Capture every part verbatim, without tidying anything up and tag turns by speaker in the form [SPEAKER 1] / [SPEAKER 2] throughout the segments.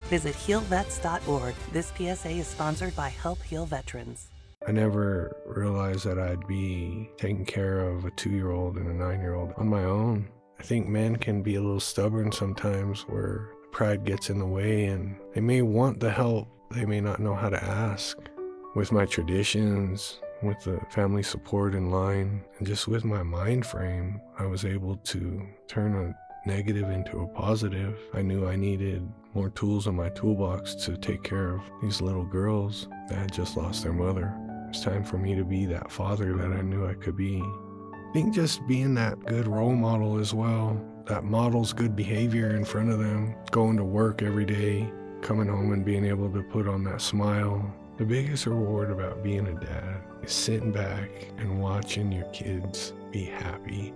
[SPEAKER 1] Visit heal vets dot org. This P S A is sponsored by Help Heal Veterans.
[SPEAKER 2] I never realized that I'd be taking care of a two-year-old and a nine-year-old on my own. I think men can be a little stubborn sometimes where pride gets in the way and they may want the help, they may not know how to ask. With my traditions, with the family support in line, and just with my mind frame, I was able to turn a negative into a positive. I knew I needed more tools in my toolbox to take care of these little girls that had just lost their mother. It's time for me to be that father that I knew I could be. I think just being that good role model as well, that models good behavior in front of them, going to work every day, coming home and being able to put on that smile. The biggest reward about being a dad is sitting back and watching your kids be happy.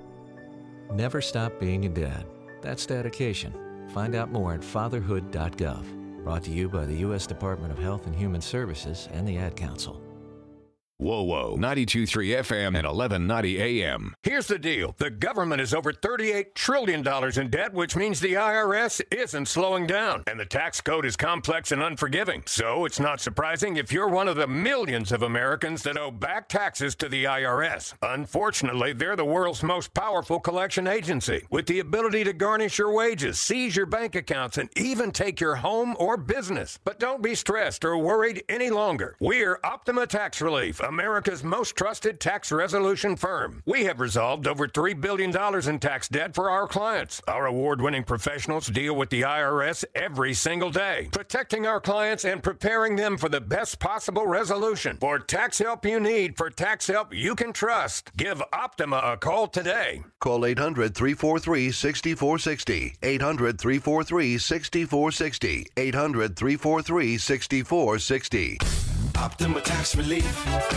[SPEAKER 3] Never stop being a dad. That's dedication. Find out more at fatherhood dot gov. Brought to you by the U S Department of Health and Human Services and the Ad Council.
[SPEAKER 4] Whoa, whoa, ninety-two point three F M and eleven ninety A M. Here's the deal. The government is over thirty-eight trillion dollars in debt, which means the I R S isn't slowing down. And the tax code is complex and unforgiving. So it's not surprising if you're one of the millions of Americans that owe back taxes to the I R S. Unfortunately, they're the world's most powerful collection agency, with the ability to garnish your wages, seize your bank accounts, and even take your home or business. But don't be stressed or worried any longer. We're Optima Tax Relief, America's most trusted tax resolution firm. We have resolved over three billion dollars in tax debt for our clients. Our award-winning professionals deal with the I R S every single day, protecting our clients and preparing them for the best possible resolution. For tax help you need, for tax help you can trust, give Optima a call today.
[SPEAKER 5] Call eight hundred, three four three, six four six zero. eight hundred, three four three, six four six zero. eight hundred, three four three, six four six zero.
[SPEAKER 6] Optima Tax Relief.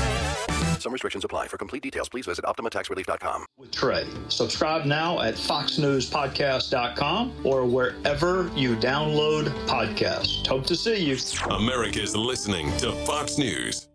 [SPEAKER 5] Some restrictions apply. For complete details, please visit optima tax relief dot com.
[SPEAKER 7] With Trey. Subscribe now at fox news podcast dot com or wherever you download podcasts. Hope to see you.
[SPEAKER 6] America's listening to Fox News.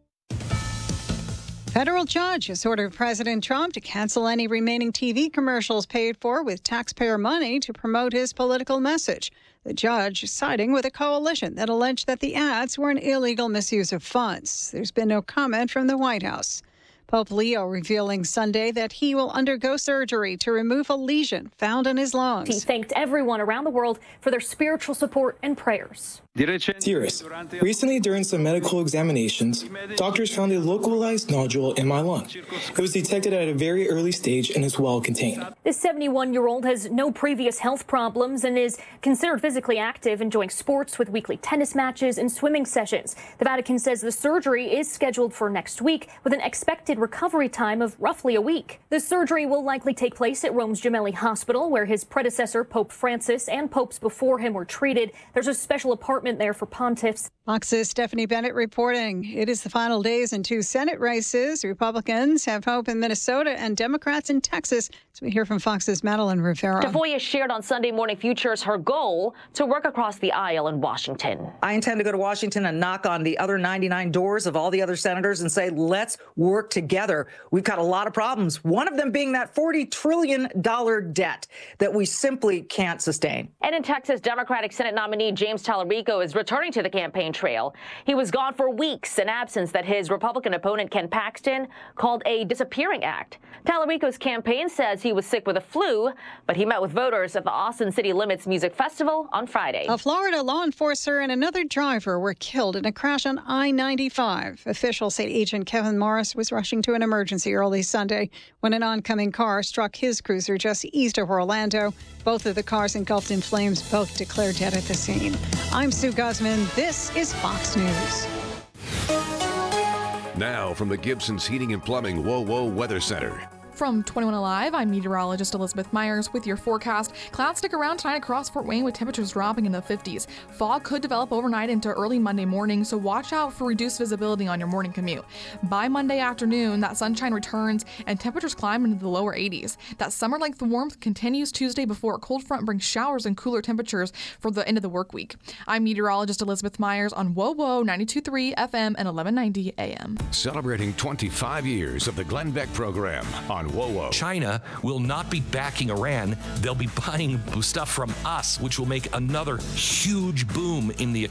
[SPEAKER 8] Federal judge has ordered President Trump to cancel any remaining T V commercials paid for with taxpayer money to promote his political message. The judge siding with a coalition that alleged that the ads were an illegal misuse of funds. There's been no comment from the White House. Pope Leo revealing Sunday that he will undergo surgery to remove a lesion found in his lungs.
[SPEAKER 9] He thanked everyone around the world for their spiritual support and prayers.
[SPEAKER 10] Dearest, recently during some medical examinations, doctors found a localized nodule in my lung. It was detected at a very early stage and is well contained.
[SPEAKER 9] This seventy-one-year-old has no previous health problems and is considered physically active, enjoying sports with weekly tennis matches and swimming sessions. The Vatican says the surgery is scheduled for next week with an expected recovery time of roughly a week. The surgery will likely take place at Rome's Gemelli Hospital, where his predecessor, Pope Francis, and popes before him were treated. There's a special apartment there for pontiffs.
[SPEAKER 8] Fox's Stephanie Bennett reporting. It is the final days in two Senate races. Republicans have hope in Minnesota and Democrats in Texas. So we hear from Fox's Madeline Rivera.
[SPEAKER 11] Tafoya shared on Sunday Morning Futures her goal to work across the aisle in Washington.
[SPEAKER 12] I intend to go to Washington and knock on the other ninety-nine doors of all the other senators and say, let's work together. We've got a lot of problems, one of them being that forty trillion dollars debt that we simply can't sustain.
[SPEAKER 11] And in Texas, Democratic Senate nominee James Talarico is returning to the campaign trail. He was gone for weeks, an absence that his Republican opponent Ken Paxton called a disappearing act. Talarico's campaign says he was sick with a flu, but he met with voters at the Austin City Limits Music Festival on Friday.
[SPEAKER 8] A Florida law enforcer and another driver were killed in a crash on I ninety-five. Officials say Agent Kevin Morris was rushing to an emergency early Sunday when an oncoming car struck his cruiser just east of Orlando. Both of the cars engulfed in flames, both declared dead at the scene. I'm Sue Guzman. This is Fox News.
[SPEAKER 4] Now from the Gibson's Heating and Plumbing Whoa Whoa Weather Center.
[SPEAKER 13] From twenty-one Alive, I'm meteorologist Elizabeth Myers with your forecast. Clouds stick around tonight across Fort Wayne with temperatures dropping in the fifties. Fog could develop overnight into early Monday morning, so watch out for reduced visibility on your morning commute. By Monday afternoon, that sunshine returns and temperatures climb into the lower eighties. That summer-length warmth continues Tuesday before a cold front brings showers and cooler temperatures for the end of the work week. I'm meteorologist Elizabeth Myers on Whoa Whoa ninety-two point three F M and eleven ninety A M.
[SPEAKER 4] Celebrating twenty-five years of the Glenn Beck program on Whoa Whoa.
[SPEAKER 14] China will not be backing Iran. They'll be buying stuff from us, which will make another huge boom in the